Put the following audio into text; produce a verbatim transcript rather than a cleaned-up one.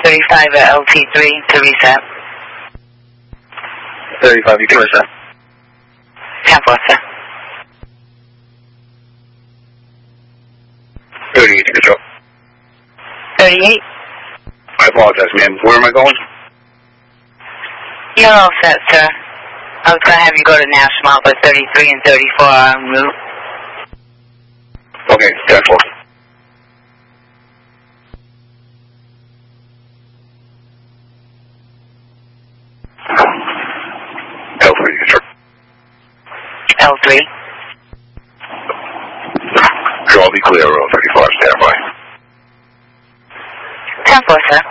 thirty-five at L T three to reset. thirty-five, you can reset. ten four, sir. thirty-eight to control. thirty-eight. I apologize, ma'am. Where am I going? You're all set, sir. I was going to have you go to National, but thirty-three and thirty-four are en route. Okay, ten four. L three, control. L three. Charlie Clear, Row thirty-five, stand by. ten four, sir.